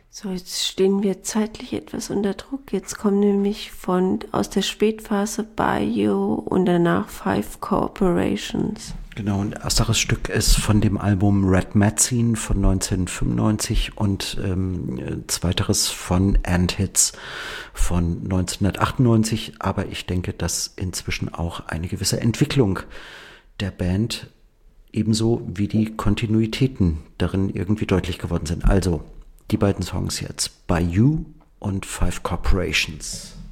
So, jetzt stehen wir zeitlich etwas unter Druck. Jetzt kommen nämlich aus der Spätphase Bayou und danach Five Corporations. Genau, und ersteres Stück ist von dem Album Red Magazine von 1995 und zweiteres von Ant-Hits von 1998. Aber ich denke, dass inzwischen auch eine gewisse Entwicklung der Band ebenso wie die Kontinuitäten darin irgendwie deutlich geworden sind. Also die beiden Songs jetzt, Bayou und Five Corporations.